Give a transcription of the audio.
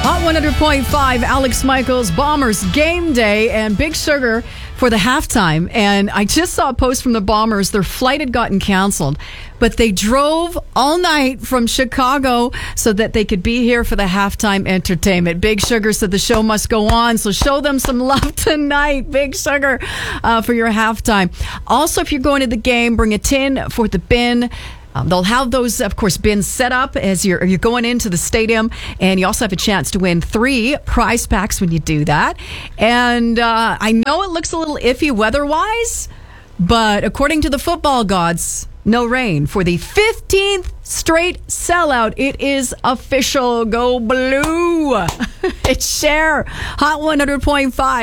Hot 100.5, Alex Michaels, Bombers game day, and Big Sugar for the halftime. And I just saw a post from the Bombers. Their flight had gotten canceled, but they drove all night from Chicago so that they could be here for the halftime entertainment. Big Sugar said the show must go on, so show them some love tonight, Big Sugar, for your halftime. Also, if you're going to the game, bring a tin for the bin. They'll have those, of course, bins set up as you're going into the stadium, and you also have a chance to win 3 prize packs when you do that. And I know it looks a little iffy weather-wise, but according to the football gods, no rain for the 15th straight sellout. It is official. Go Blue. It's Cher. Hot 100.5.